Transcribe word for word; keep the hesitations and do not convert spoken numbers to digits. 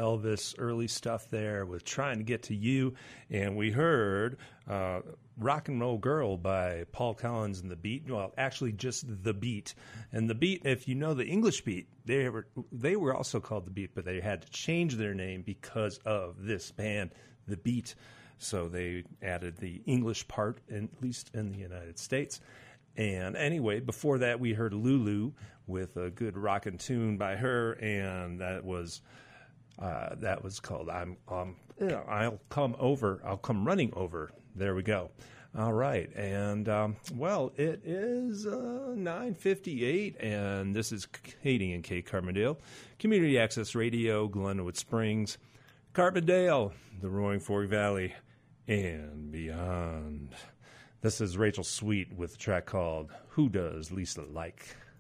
Elvis early stuff there with Trying to Get to You. And we heard uh, Rock and Roll Girl by Paul Collins and The Beat. Well, actually just The Beat. And The Beat, if you know the English Beat, they were, they were also called The Beat, but they had to change their name because of this band, The Beat. So they added the English part, at least in the United States. And anyway, before that, we heard Lulu with a good rockin' tune by her, and that was uh, that was called "I'm um, yeah, I'll Come Over, I'll Come Running Over." There we go. All right, and um, well, it is uh, nine fifty-eight, and this is Katie and Kate Carbondale, Community Access Radio, Glenwood Springs, Carbondale, the Roaring Fork Valley, and beyond. This is Rachel Sweet with a track called Who Does Lisa Like?